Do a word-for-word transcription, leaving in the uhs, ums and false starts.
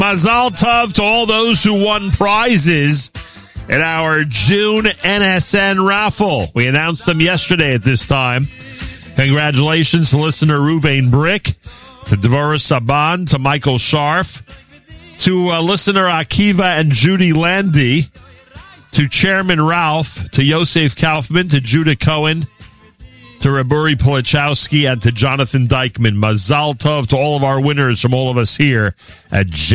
Mazal tov to all those who won prizes in our June N S N raffle. We announced them yesterday at this time. Congratulations to listener Ruvain Brick, to Devorah Saban, to Michael Scharf, to uh, listener Akiva and Judy Landy, to Chairman Ralph, to Yosef Kaufman, to Judah Cohen, to Raburi Polichowski, and to Jonathan Dykman. Mazal tov to all of our winners from all of us here at J-